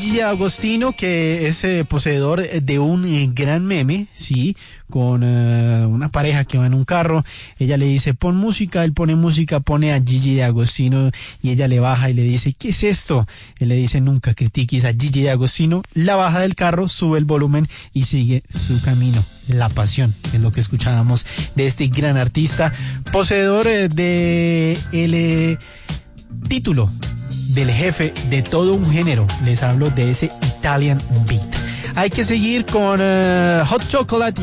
Gigi D'Agostino, que es poseedor de un gran meme, sí, con una pareja que va en un carro. Ella le dice, pon música, él pone música, pone a Gigi D'Agostino y ella le baja y le dice, ¿qué es esto? Él le dice, nunca critiques a Gigi D'Agostino. La baja del carro, sube el volumen y sigue su camino. La pasión es lo que escuchábamos de este gran artista, poseedor de el título del jefe de todo un género. Les hablo de ese Italian Beat. Hay que seguir con Hot Chocolate.